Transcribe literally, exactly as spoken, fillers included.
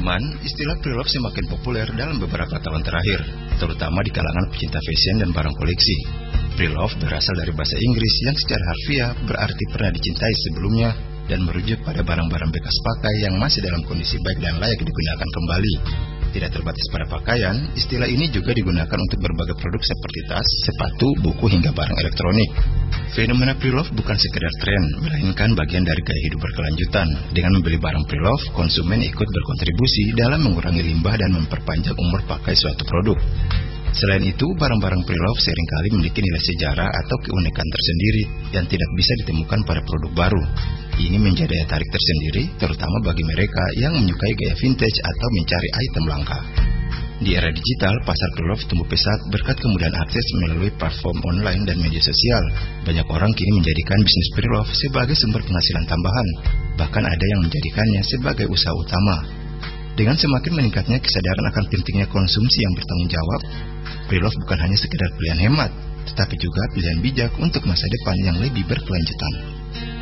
teman-teman, istilah pre-love semakin populer dalam beberapa tahun terakhir, terutama di kalangan pecinta fashion dan barang koleksi. Pre-love berasal dari bahasa Inggris yang secara harfiah berarti pernah dicintai sebelumnya dan merujuk pada barang-barang bekas pakai yang masih dalam kondisi baik dan layak digunakan kembali. Tidak terbatas pada pakaian, istilah ini juga digunakan untuk berbagai produk seperti tas, sepatu, buku, hingga barang elektronik. Fenomena pre-love bukan sekedar tren, melainkan bagian dari gaya hidup berkelanjutan. Dengan membeli barang pre-love, konsumen ikut berkontribusi dalam mengurangi limbah dan memperpanjang umur pakai suatu produk. Selain itu, barang-barang pre-love seringkali memiliki nilai sejarah atau keunikan tersendiri yang tidak bisa ditemukan pada produk baru. Ini menjadi daya tarik tersendiri, terutama bagi mereka yang menyukai gaya vintage atau mencari item langka. Di era digital, pasar pre-love tumbuh pesat berkat kemudahan akses melalui platform online dan media sosial. Banyak orang kini menjadikan bisnis pre-love sebagai sumber penghasilan tambahan, bahkan ada yang menjadikannya sebagai usaha utama. Dengan semakin meningkatnya kesadaran akan pentingnya konsumsi yang bertanggung jawab, pre-love bukan hanya sekedar pilihan hemat, tetapi juga pilihan bijak untuk masa depan yang lebih berkelanjutan.